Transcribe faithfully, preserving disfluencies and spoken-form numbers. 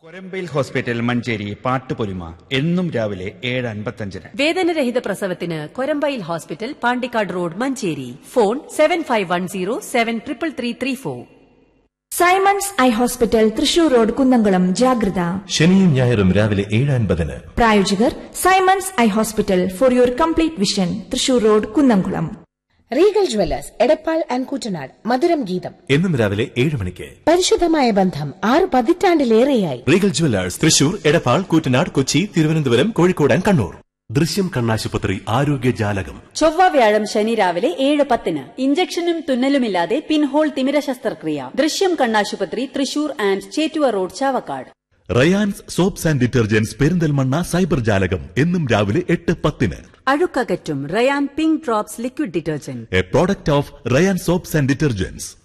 Korambayil hospital Manjeri Pattupolima എന്നും രാവിലെ ഏഴ് അൻപത്തഞ്ചിന്. വേദനരഹിത പ്രസവത്തിന് Korambayil hospital Pandikkad road Manjeri. Phone seven five one zero seven triple three three four. Symons eye hospital Thrissur road Kunnamkulam. ജാഗ്രത. ശനിയും ഞായറും രാവിലെ ഏഴ് അൻപതിന്. പ്രായോജകർ Symons eye hospital for your complete vision. Thrissur road Kunnamkulam. Regal Jewellers Edappal and Koottanad. മധുരം ഗീതം എന്നും രാവിലെ ഏഴ് മണിക്ക്. പരിശുദ്ധമായ ബന്ധം ആറ് പതിറ്റാണ്ടിലേറെയായി. Regal Jewellers Thrissur, Edappal, Koottanad, Kochi, Thiruvananthapuram, Kozhikode and Kannur. ദൃശ്യം കണ്ണാശുപത്രി ആരോഗ്യ ജാലകം. ചൊവ്വ വ്യാഴം ശനി രാവിലെ ഏഴ് പത്തിന്. ഇഞ്ചക്ഷനും തുന്നലുമില്ലാതെ പിൻഹോൾ തിമിര ശസ്ത്രക്രിയ. ദൃശ്യം കണ്ണാശുപത്രി Thrissur and Chettuva road Chavakkad. Rayan's soaps and detergents Perinthalmanna cyber ജാലകം എന്നും രാവിലെ എട്ട് പത്തിന്. അഴുക്കകറ്റും Ryan pink drops liquid detergent, A product of Ryan soaps and detergents.